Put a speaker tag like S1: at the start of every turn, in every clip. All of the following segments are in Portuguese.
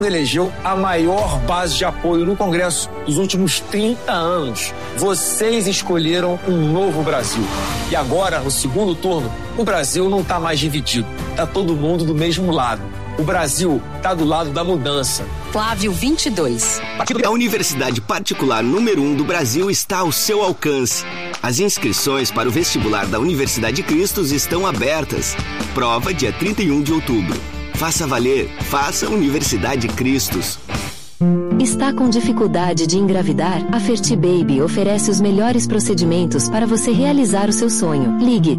S1: elegeu a maior base de apoio no Congresso dos últimos 30 anos. Vocês escolheram um novo Brasil. E agora, no segundo turno, o Brasil não está mais dividido. Está todo mundo do mesmo lado. O Brasil está do lado da mudança.
S2: Flávio 22.
S3: A universidade particular número 1 do Brasil está ao seu alcance. As inscrições para o vestibular da Universidade Cristos estão abertas. Prova dia 31 de outubro. Faça valer. Faça Universidade Cristos.
S4: Está com dificuldade de engravidar? A Fertibaby oferece os melhores procedimentos para você realizar o seu sonho. Ligue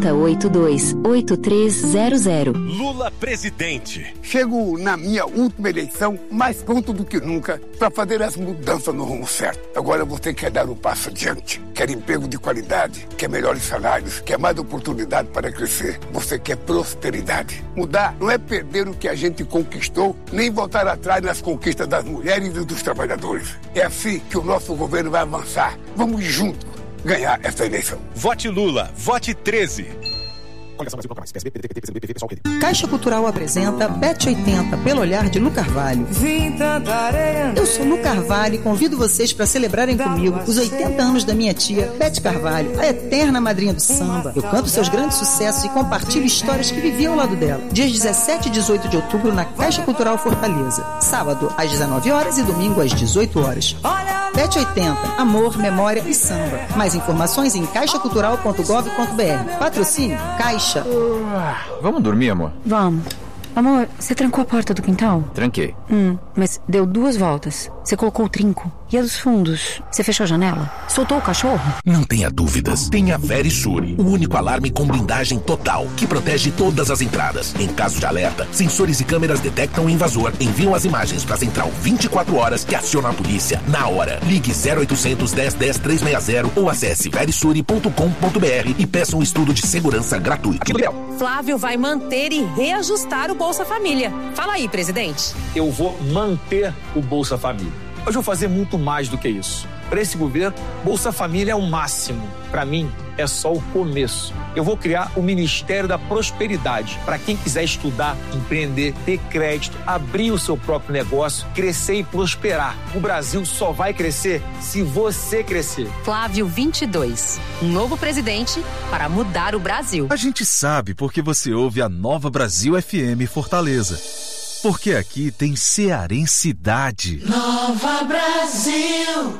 S4: 3082-8300.
S5: Lula presidente.
S6: Chego na minha última eleição mais pronto do que nunca para fazer as mudanças no rumo certo. Agora você quer dar um passo adiante. Quer emprego de qualidade, quer melhores salários, quer mais oportunidade para crescer. Você quer prosperidade. Mudar não é perder o que a gente conquistou, nem voltar atrás nas conquistas das mulheres e dos trabalhadores. É assim que o nosso governo vai avançar. Vamos juntos ganhar essa eleição.
S5: Vote Lula, vote 13.
S7: Caixa Cultural apresenta Bet 80 pelo olhar de Lu Carvalho. Eu sou Lu Carvalho e convido vocês para celebrarem comigo os 80 anos da minha tia, Beth Carvalho, a eterna madrinha do samba. Eu canto seus grandes sucessos e compartilho histórias que vivi ao lado dela. Dias 17 e 18 de outubro na Caixa Cultural Fortaleza. Sábado às 19 horas e domingo às 18 horas. Bet 80, amor, memória e samba. Mais informações em caixacultural.gov.br. Patrocínio Caixa.
S8: Vamos dormir, amor?
S9: Vamos. Amor, você trancou a porta do quintal?
S8: Tranquei.
S9: Mas deu 2 voltas. Você colocou o trinco. E a dos fundos? Você fechou a janela? Soltou o cachorro?
S10: Não tenha dúvidas. Tenha Verisure, o único alarme com blindagem total, que protege todas as entradas. Em caso de alerta, sensores e câmeras detectam o invasor, enviam as imagens para a central 24 horas que aciona a polícia na hora. Ligue 0800 10 10 360 ou acesse verisure.com.br e peça um estudo de segurança gratuito.
S2: Flávio vai manter e reajustar o Bolsa Família. Fala aí, presidente.
S1: Eu vou manter o Bolsa Família. Mas vou fazer muito mais do que isso. Para esse governo, Bolsa Família é o máximo. Para mim, é só o começo. Eu vou criar o Ministério da Prosperidade para quem quiser estudar, empreender, ter crédito, abrir o seu próprio negócio, crescer e prosperar. O Brasil só vai crescer se você crescer.
S2: Flávio 22. Um novo presidente para mudar o Brasil.
S11: A gente sabe porque você ouve a Nova Brasil FM Fortaleza. Porque aqui tem cearensidade.
S12: Nova Brasil.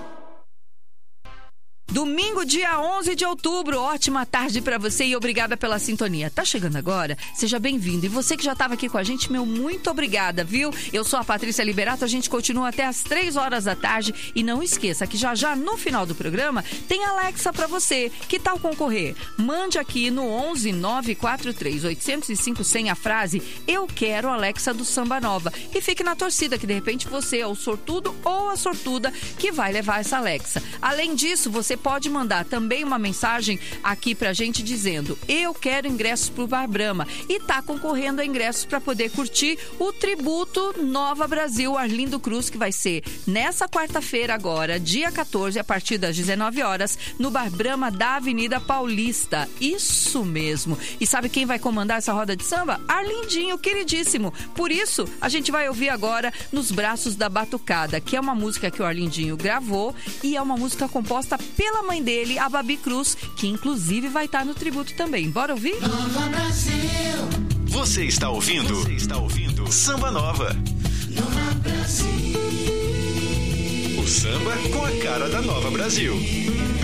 S13: Domingo, dia 11 de outubro. Ótima tarde pra você e obrigada pela sintonia. Tá chegando agora? Seja bem-vindo. E você que já estava aqui com a gente, meu muito obrigada, viu? Eu sou a Patrícia Liberato, a gente continua até às 3 horas da tarde. E não esqueça que já no final do programa tem Alexa pra você. Que tal concorrer? Mande aqui no 11 943 805 100 a frase "Eu quero Alexa do Samba Nova". E fique na torcida que de repente você é o sortudo ou a sortuda que vai levar essa Alexa. Além disso, você pode mandar também uma mensagem aqui pra gente dizendo: eu quero ingressos pro Bar Brahma, e tá concorrendo a ingressos para poder curtir o tributo Nova Brasil Arlindo Cruz, que vai ser nessa quarta-feira agora, dia 14, a partir das 19 horas, no Bar Brahma da Avenida Paulista. Isso mesmo. E sabe quem vai comandar essa roda de samba? Arlindinho, queridíssimo. Por isso, a gente vai ouvir agora Nos Braços da Batucada, que é uma música que o Arlindinho gravou e é uma música composta pela mãe dele, a Babi Cruz, que inclusive vai estar no tributo também. Bora ouvir?
S12: Nova Brasil.
S5: Você está ouvindo? Samba Nova.
S12: Nova Brasil.
S5: O samba com a cara da Nova Brasil.